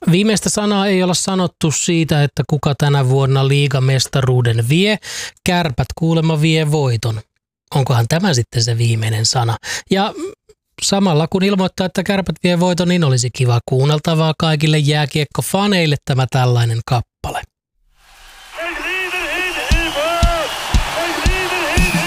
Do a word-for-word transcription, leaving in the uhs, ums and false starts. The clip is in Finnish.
Viimeistä sanaa ei olla sanottu siitä, että kuka tänä vuonna liigamestaruuden vie. Kärpät kuulemma vie voiton. Onkohan tämä sitten se viimeinen sana? Ja samalla kun ilmoittaa, että Kärpät vie voiton, niin olisi kiva kuunneltavaa kaikille jääkiekkofaneille tämä tällainen kappale.